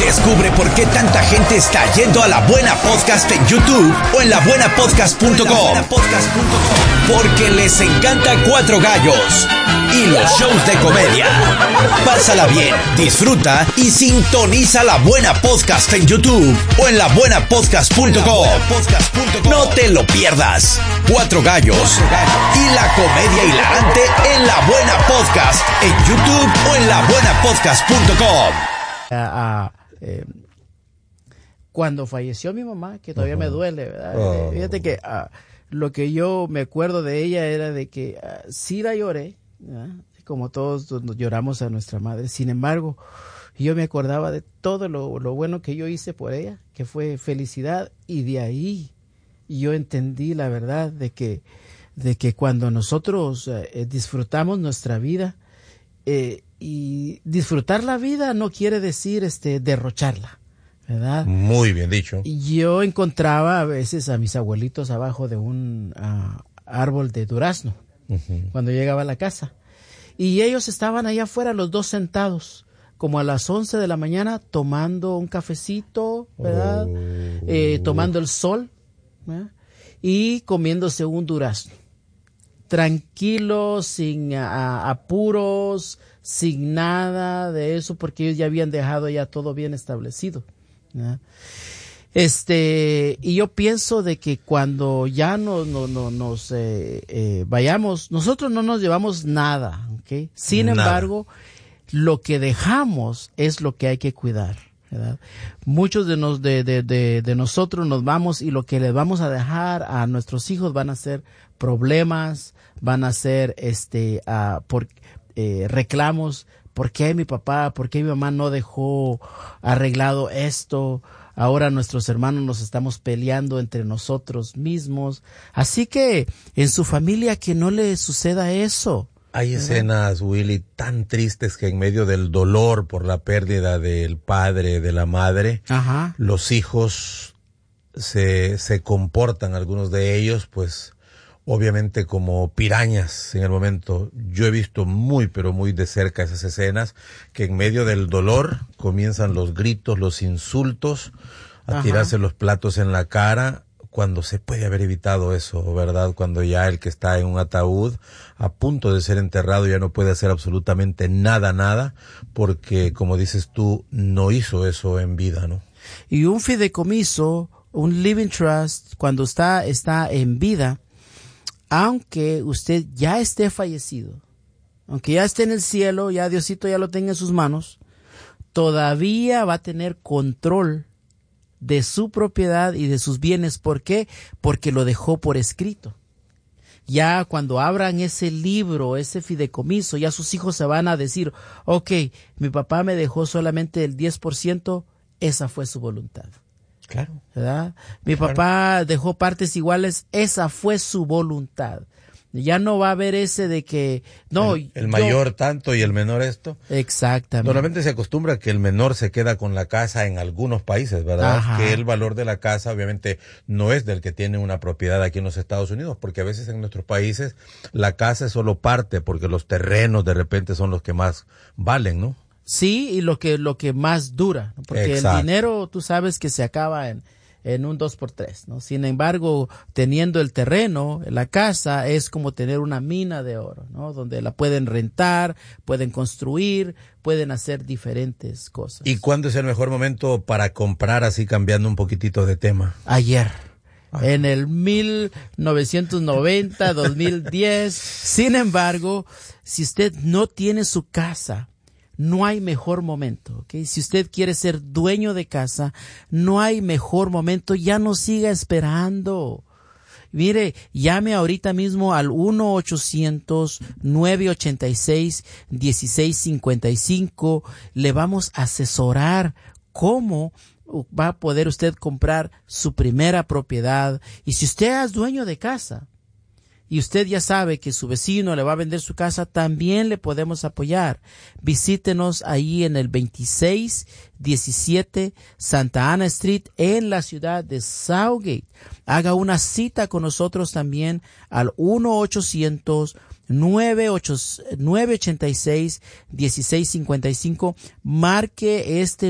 Descubre por qué tanta gente está yendo a La Buena Podcast en YouTube o en labuenapodcast.com. Porque les encanta Cuatro Gallos y los shows de comedia. Pásala bien, disfruta y sintoniza La Buena Podcast en YouTube o en labuenapodcast.com. No te lo pierdas. Cuatro Gallos y la comedia hilarante en La Buena Podcast en YouTube o en labuenapodcast.com. Cuando falleció mi mamá, que todavía me duele, ¿verdad? Fíjate que lo que yo me acuerdo de ella era de que sí la lloré, ¿verdad? Como todos nos lloramos a nuestra madre. Sin embargo, yo me acordaba de todo lo bueno que yo hice por ella, que fue felicidad, y de ahí yo entendí la verdad de que cuando nosotros disfrutamos nuestra vida, y disfrutar la vida no quiere decir derrocharla, ¿verdad? Muy bien dicho. Yo encontraba a veces a mis abuelitos abajo de un árbol de durazno, cuando llegaba a la casa, y ellos estaban allá afuera los dos sentados, como a las 11 de la mañana, tomando un cafecito, ¿verdad? Tomando el sol, ¿verdad? Y comiéndose un durazno. Tranquilos, sin apuros, sin nada de eso, porque ellos ya habían dejado ya todo bien establecido, ¿verdad? Y yo pienso de que cuando ya nos vayamos, nosotros no nos llevamos nada, ¿ok? Sin embargo, lo que dejamos es lo que hay que cuidar, ¿verdad? Muchos de nosotros nos vamos, y lo que les vamos a dejar a nuestros hijos van a ser problemas, van a ser reclamos. ¿Por qué mi papá, por qué mi mamá no dejó arreglado esto? Ahora nuestros hermanos nos estamos peleando entre nosotros mismos. Así que en su familia que no le suceda eso. Hay escenas, Willy, tan tristes que en medio del dolor por la pérdida del padre, de la madre, los hijos se comportan, algunos de ellos, pues, obviamente como pirañas en el momento. Yo he visto muy, pero muy de cerca esas escenas, que en medio del dolor comienzan los gritos, los insultos, a tirarse los platos en la cara, cuando se puede haber evitado eso, ¿verdad? Cuando ya el que está en un ataúd a punto de ser enterrado ya no puede hacer absolutamente nada, porque, como dices tú, no hizo eso en vida, ¿no? Y un fideicomiso, un living trust, cuando está en vida, aunque usted ya esté fallecido, aunque ya esté en el cielo, ya Diosito ya lo tenga en sus manos, todavía va a tener control de su propiedad y de sus bienes. ¿Por qué? Porque lo dejó por escrito. Ya cuando abran ese libro, ese fideicomiso, ya sus hijos se van a decir, ok, mi papá me dejó solamente el 10%, esa fue su voluntad. Claro. ¿Verdad? Mi papá dejó partes iguales, esa fue su voluntad. Ya no va a haber ese de que no, el mayor tanto y el menor esto. Exactamente. Normalmente se acostumbra que el menor se queda con la casa en algunos países, ¿verdad? Que el valor de la casa obviamente no es del que tiene una propiedad aquí en los Estados Unidos, porque a veces en nuestros países la casa es solo parte, porque los terrenos de repente son los que más valen, ¿no? Sí, y lo que más dura, ¿no? Porque el dinero, tú sabes que se acaba en un 2x3, ¿no? Sin embargo, teniendo el terreno, la casa, es como tener una mina de oro, ¿no? Donde la pueden rentar, pueden construir, pueden hacer diferentes cosas. ¿Y cuándo es el mejor momento para comprar, así cambiando un poquitito de tema? Ayer. En el 1990, 2010. Sin embargo, si usted no tiene su casa, no hay mejor momento, ¿ok? Si usted quiere ser dueño de casa, no hay mejor momento, ya no siga esperando. Mire, llame ahorita mismo al 1-800-986-1655, le vamos a asesorar cómo va a poder usted comprar su primera propiedad. Y si usted es dueño de casa, y usted ya sabe que su vecino le va a vender su casa, también le podemos apoyar. Visítenos ahí en el 2617 Santa Ana Street en la ciudad de Southgate. Haga una cita con nosotros también al 1-800-986-1655. Marque este